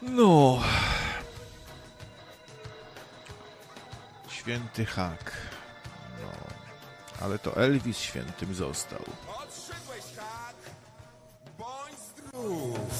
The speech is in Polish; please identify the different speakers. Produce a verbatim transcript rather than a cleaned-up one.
Speaker 1: No. Święty Hak. No. Ale to Elvis świętym został.
Speaker 2: Odszedłeś, Hak! Bądź zdrów!